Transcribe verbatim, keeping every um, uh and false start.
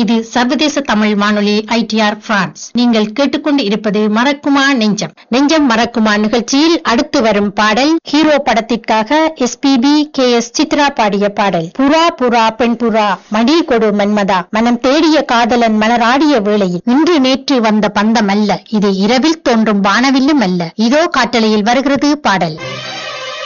இது சர்வதேச தமிழ் வானொலி ஐ டி ஆர் பிரான்ஸ். நீங்கள் கேட்டுக்கொண்டு இருப்பது மறக்குமா நெஞ்சம். நெஞ்சம் மறக்குமா நிகழ்ச்சியில் அடுத்து வரும் பாடல் ஹீரோ படத்திற்காக S B B K S Chitra பாடிய பாடல். புறா புறா பெண் புறா மடி கொடு மன்மதா, மனம் தேடிய காதலன் மலராடிய வேளையில் இன்று நேற்று வந்த பந்தம் அல்ல, இது இரவில் தோன்றும் வானவில்லும் அல்ல. இதோ காட்டலையில் வருகிறது பாடல்.